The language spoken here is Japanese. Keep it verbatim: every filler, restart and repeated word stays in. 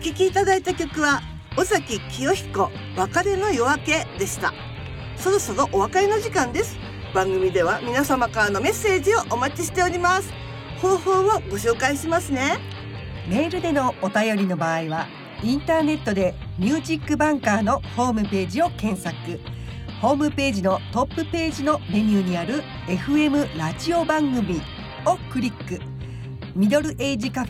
聴きいただいた曲は尾崎清彦別れの夜明けでした。そろそろお別れの時間です。番組では皆様からのメッセージをお待ちしております。方法をご紹介しますね。 メールでのお便りの場合はインターネットでミュージックバンカーのホームページを検索。ホームページのトップページのメニューにある エフエム ラジオ番組をクリック。ミドルエイジカフェ